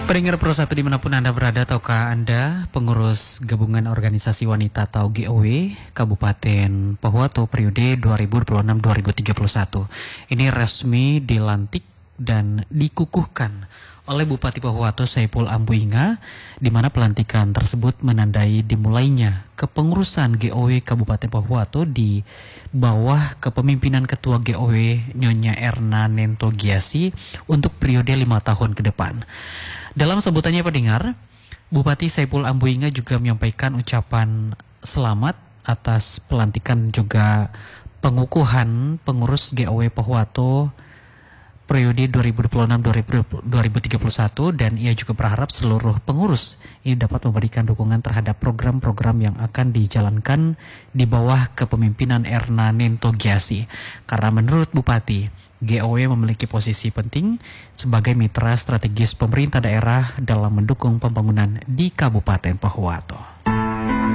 Pendengar Pro 1 dimanapun Anda berada, tahukah Anda pengurus gabungan organisasi wanita atau GOW Kabupaten Pohuwato periode 2026-2031 ini resmi dilantik dan dikukuhkan oleh Bupati Pohuwato Saipul Ambuinga, di mana pelantikan tersebut menandai dimulainya kepengurusan GOW Kabupaten Pohuwato di bawah kepemimpinan Ketua GOW Nyonya Erna Nento Giasi untuk periode 5 tahun ke depan. Dalam sambutannya pendengar, Bupati Saipul Ambuinga juga menyampaikan ucapan selamat atas pelantikan juga pengukuhan pengurus GOW Pohuwato periode 2026-2031, dan ia juga berharap seluruh pengurus ini dapat memberikan dukungan terhadap program-program yang akan dijalankan di bawah kepemimpinan Erna Nento Giasi. Karena menurut Bupati, GOW memiliki posisi penting sebagai mitra strategis pemerintah daerah dalam mendukung pembangunan di Kabupaten Pohuwato.